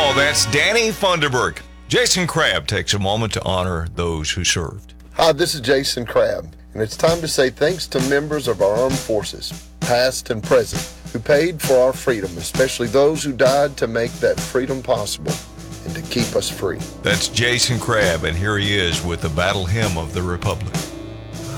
Oh, that's Danny Funderburk. Jason Crabb takes a moment to honor those who served. Hi, this is Jason Crabb, and it's time to say thanks to members of our armed forces, past and present, who paid for our freedom, especially those who died to make that freedom possible and to keep us free. That's Jason Crabb, and here he is with the Battle Hymn of the Republic.